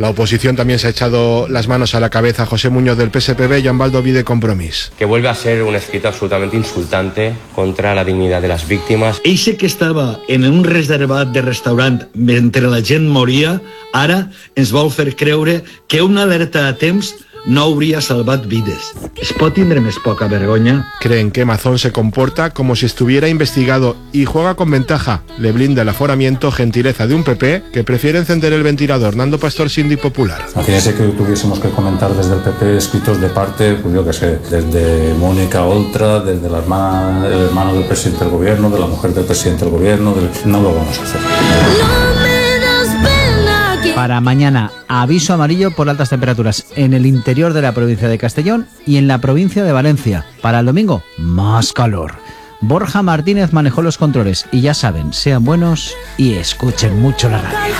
La oposición también se ha echado las manos a la cabeza. José Muñoz del PSPB y Joan Baldoví de Compromís. Que vuelve a ser un escrito absolutamente insultante contra la dignidad de las víctimas. Eixe que estava en un reservat de restaurant mentre la gent moria, ara ens vol fer creure que una alerta a temps no hauria salvat vides. Es pot tindre més poca vergonya? Creen que Mazón se comporta como si estuviera investigado y juega con ventaja. Le blinda el aforamiento, gentileza de un PP que prefiere encender el ventilador. Nando Pastor, Síndic Popular. Imagínese que tuviésemos que comentar desde el PP escritos de parte, pues yo qué sé, desde Mónica Oltra, desde el hermano del presidente del gobierno, de la mujer del presidente del gobierno, no lo vamos a hacer. Para mañana, aviso amarillo por altas temperaturas en el interior de la provincia de Castellón y en la provincia de Valencia. Para el domingo, más calor. Borja Martínez manejó los controles y ya saben, sean buenos y escuchen mucho la radio.